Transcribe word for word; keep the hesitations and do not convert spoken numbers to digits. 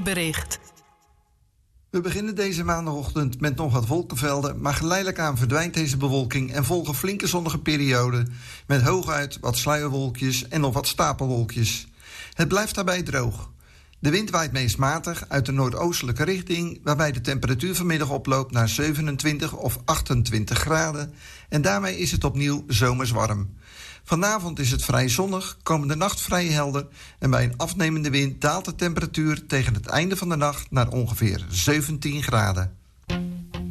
weerbericht. We beginnen deze maandagochtend met nog wat wolkenvelden, maar geleidelijk aan verdwijnt deze bewolking en volgen flinke zonnige perioden met hooguit wat sluierwolkjes en nog wat stapelwolkjes. Het blijft daarbij droog. De wind waait meest matig uit de noordoostelijke richting, waarbij de temperatuur vanmiddag oploopt naar zevenentwintig of achtentwintig graden en daarmee is het opnieuw zomers warm. Vanavond is het vrij zonnig, komende nacht vrij helder en bij een afnemende wind daalt de temperatuur tegen het einde van de nacht naar ongeveer zeventien graden.